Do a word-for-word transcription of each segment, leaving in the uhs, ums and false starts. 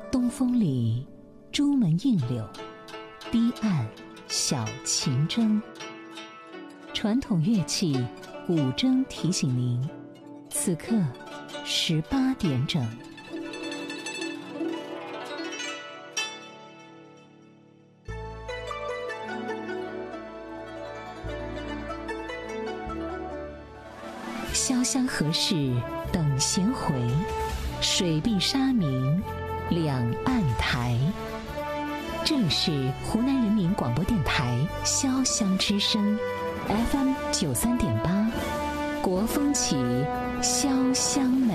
东风里，朱门映柳，堤岸小琴筝。传统乐器古筝提醒您，此刻十八点整。潇湘何事等闲回，水碧沙明两岸台。这里是湖南人民广播电台潇湘之声 F M 九三点八，国风起，潇湘美。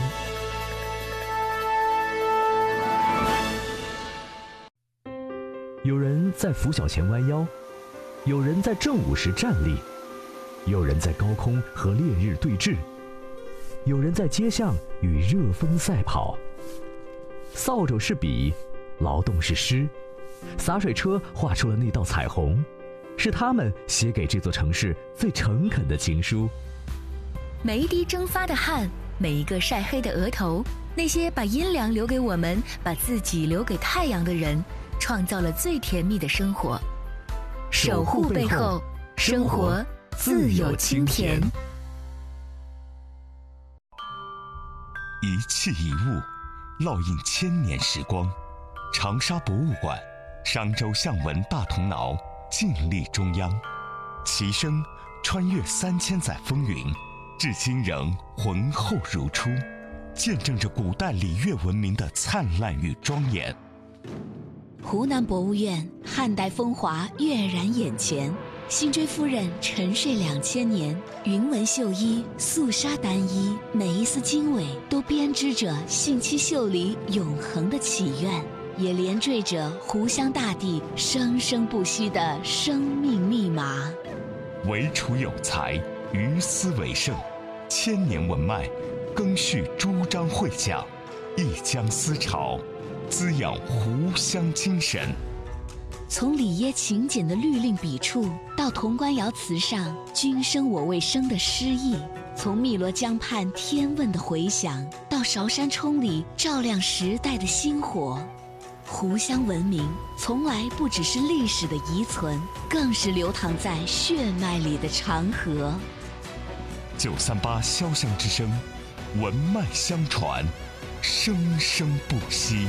有人在拂晓前弯腰，有人在正午时站立，有人在高空和烈日对峙，有人在街巷与热风赛跑。扫帚是笔，劳动是诗，洒水车画出了那道彩虹，是他们写给这座城市最诚恳的情书。 每一滴蒸发的汗，每一个晒黑的额头，那些把阴凉留给我们，把自己留给太阳的人，创造了最甜蜜的生活。守护背后，生活自有清甜。 一器一物，烙印千年时光。长沙博物馆，商周象纹大铜脑静立中央，其声穿越三千载风云，至今仍浑厚如初，见证着古代礼乐文明的灿烂与庄严。 湖南博物院汉代风华跃然眼前，辛追夫人沉睡两千年，云纹绣衣，素纱单衣，每一丝经纬都编织着信息秀里永恒的祈愿，也连缀着湖湘大地生生不息的生命密码。 惟楚有才，于斯为盛，千年文脉，更续诸章会讲，一江思潮，滋养湖湘精神。 从里耶勤俭的律令笔触，到潼关窑瓷上君生我未生的诗意，从汨罗江畔天问的回响，到韶山冲里照亮时代的星火。湖湘文明从来不只是历史的遗存，更是流淌在血脉里的长河。 九三八潇湘之声，文脉相传，生生不息。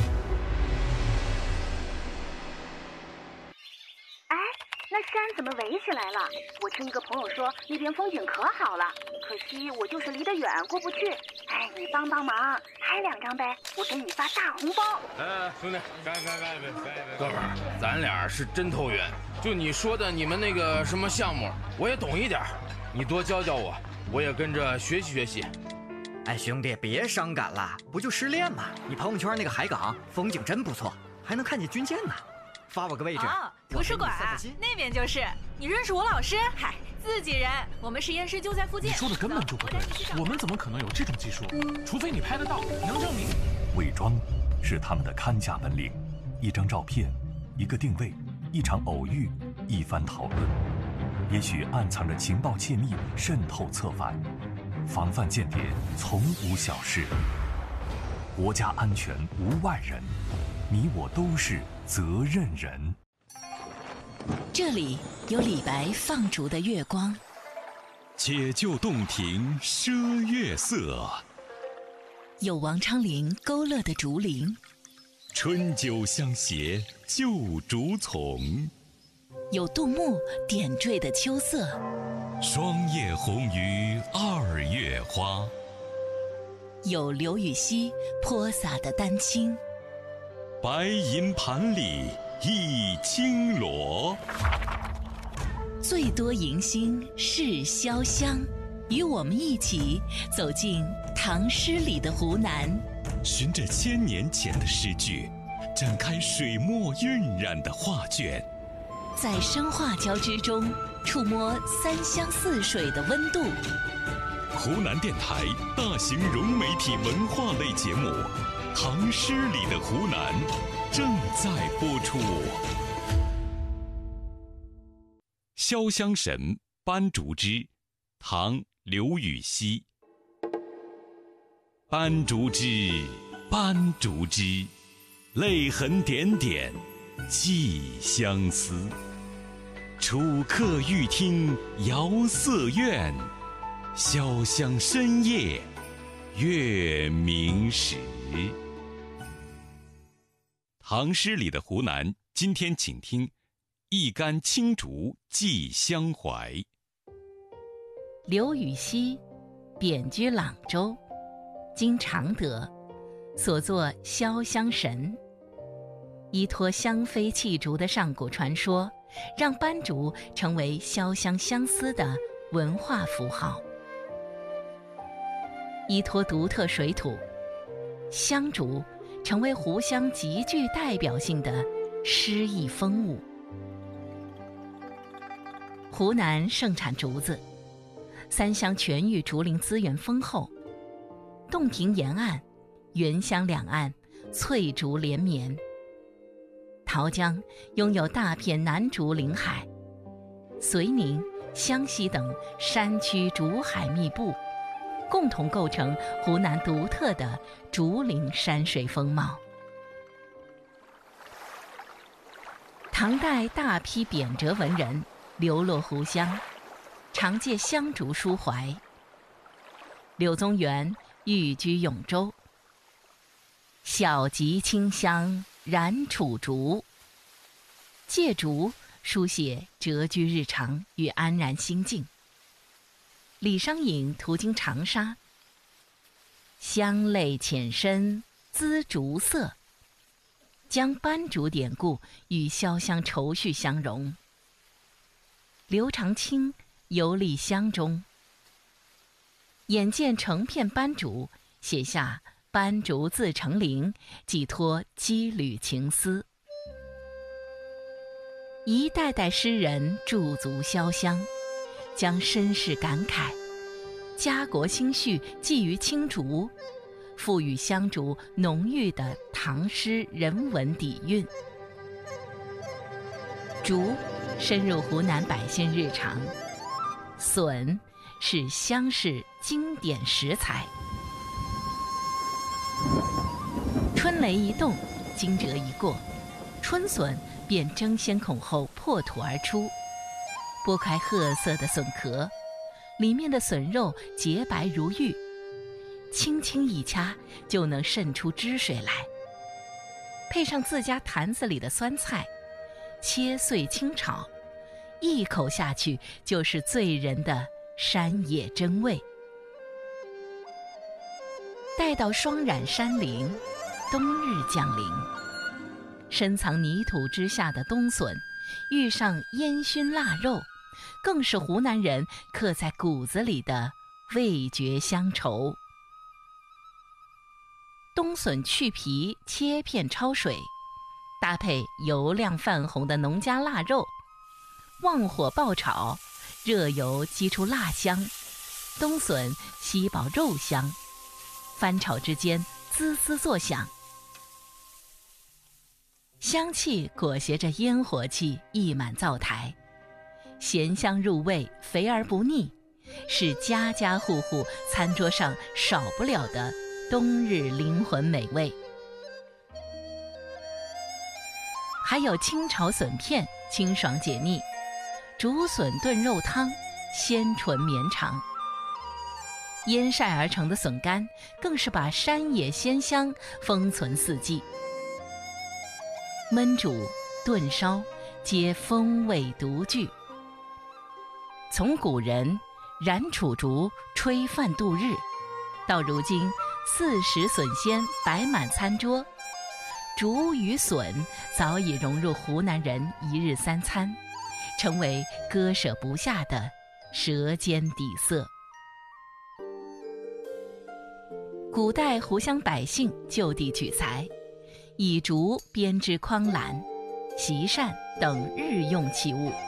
那山怎么围起来了？我听一个朋友说那边风景可好了，可惜我就是离得远过不去。哎，你帮帮忙，拍两张呗，我给你发大红包。 哎，兄弟，干干干呗！哥们儿，咱俩是真投缘。就你说的你们那个什么项目，我也懂一点，你多教教我，我也跟着学习学习。 哎，兄弟，别伤感了，不就失恋吗？你朋友圈那个海港风景真不错，还能看见军舰呢。发我个位置。 哦，图书馆啊，那边就是。你认识我老师？嗨，自己人，我们实验室就在附近。 你说的根本就不对，我们怎么可能有这种技术？除非你拍得到，能证明。 伪装是他们的看家本领，一张照片，一个定位，一场偶遇，一番讨论，也许暗藏着情报窃密，渗透策反。防范间谍从无小事，国家安全无外人，你我都是责任人。 这里有李白放逐的月光， 解救洞庭赊月色， 有王昌龄勾勒的竹林， 春酒相携旧竹丛， 有杜牧点缀的秋色， 霜叶红于二月花， 有刘禹锡泼洒的丹青， 白银盘里一青螺。 最多迎新是潇湘，与我们一起走进唐诗里的湖南， 循着千年前的诗句，展开水墨晕染的画卷， 在生化交织中触摸三湘四水的温度。 湖南电台大型融媒体文化类节目《唐诗里的湖南》正在播出。潇湘神斑竹枝，唐·刘禹锡。斑竹枝，斑竹枝， 泪痕点点寄相思。楚客欲听遥色怨，潇湘深夜月明时。唐诗里的湖南，今天请听一竿青竹寄乡怀。 刘禹锡贬居朗州，经常德，所作《潇湘神》，依托香妃弃竹的上古传说，让斑竹成为潇湘相思的文化符号。依托独特水土，湘竹成为湖湘极具代表性的诗意风物。湖南盛产竹子，三湘全域竹林资源丰厚，洞庭沿岸、沅湘两岸翠竹连绵。桃江拥有大片南竹林海，绥宁、湘西等山区竹海密布，共同构成湖南独特的竹林山水风貌。唐代大批贬谪文人流落湖湘，常借湘竹抒怀。柳宗元寓居永州，小集清香燃楚竹，借竹书写谪居日常与安然心境。李商隐途经长沙，湘泪浅深滋竹色，将斑竹典故与潇湘愁绪相融。刘长卿游历湘中，眼见成片斑竹，写下斑竹自成林，寄托羁旅情思。一代代诗人驻足潇湘，将身世感慨、家国心绪寄于青竹，赋予湘竹浓郁的唐诗人文底蕴。竹深入湖南百姓日常，笋是湘式经典食材。春雷一动，惊蛰一过，春笋便争先恐后破土而出。剥开褐色的笋壳，里面的笋肉洁白如玉，轻轻一掐就能渗出汁水来。配上自家坛子里的酸菜，切碎清炒，一口下去就是醉人的山野真味。待到霜染山林，冬日降临，深藏泥土之下的冬笋遇上烟熏腊肉，更是湖南人刻在骨子里的味觉乡愁。冬笋去皮切片焯水，搭配油亮泛红的农家腊肉，旺火爆炒，热油激出辣香，冬笋吸饱肉香，翻炒之间滋滋作响，香气裹挟着烟火气溢满灶台，咸香入味，肥而不腻，是家家户户餐桌上少不了的冬日灵魂美味。还有清炒笋片，清爽解腻；竹笋炖肉汤，鲜醇绵长。腌晒而成的笋干，更是把山野鲜香封存四季。焖煮、炖烧，皆风味独具。从古人燃楚竹吹饭度日，到如今四时笋鲜摆满餐桌，竹与笋早已融入湖南人一日三餐，成为割舍不下的舌尖底色。古代湖湘百姓就地取材，以竹编织筐篮、席扇等日用器物，